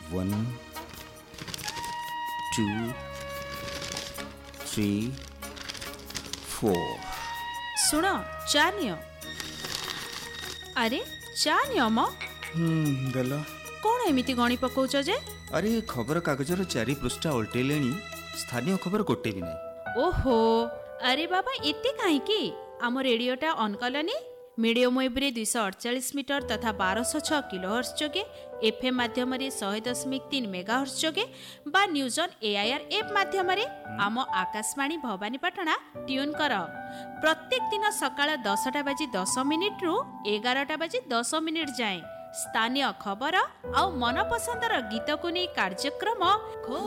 1 2 3 4 ଶୁଣ ଚା ନିଅ। ଆରେ ଚା ନିଅ ମ। ଦେଲ। କ'ଣ ଏମିତି ଗଣି ପକଉଛ ଯେ? ଆରେ ଖବର କାଗଜର 4 ପୃଷ୍ଠା ଓଲଟେଇଲେଣି, ସ୍ଥାନୀୟ ଖବର ଗୋଟେ ବି ନାହିଁ। ଓହୋ, ଆରେ ବାବା ଏତେ କାହିଁକି? ଆମ ରେଡ଼ିଓଟା ଅନ୍ କଲନି? ମିଡ଼ିୟମ୍ ୱେବ୍ରେ 248 ମିଟର ତଥା 1206 କିଲୋହର୍ଟ୍ଜ ଯୋଗେ, FM ମାଧ୍ୟମରେ 100.3 ମେଗାହର୍ଟ୍ଜ ଯୋଗେ ବା ନ୍ୟୁଜ୍ ଅନ୍ AIR ଆପ୍ ମାଧ୍ୟମରେ ଆମ ଆକାଶବାଣୀ ଭବାନୀପାଟଣା ଟ୍ୟୁନ୍ କର। ପ୍ରତ୍ୟେକ ଦିନ ସକାଳ 10:10 11:10 ଯାଏଁ ସ୍ଥାନୀୟ ଖବର ଆଉ ମନପସନ୍ଦର ଗୀତକୁ ନେଇ କାର୍ଯ୍ୟକ୍ରମ